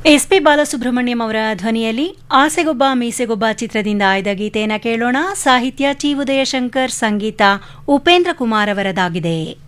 SP Balasubrahmanyam ಅವರ ಧ್ವನಿಯಲ್ಲಿ ಆಸೆಗೊಬ್ಬ ಮೀಸೆಗೊಬ್ಬ ಚಿತ್ರದಿಂದ ಆಯ್ದ ಗೀತೆಯನ್ನು ಕೇಳೋಣ. ಸಾಹಿತ್ಯ ಚಿ ಉದಯಶಂಕರ್, ಸಂಗೀತ ಉಪೇಂದ್ರ ಕುಮಾರ್ ಅವರದಾಗಿದೆ.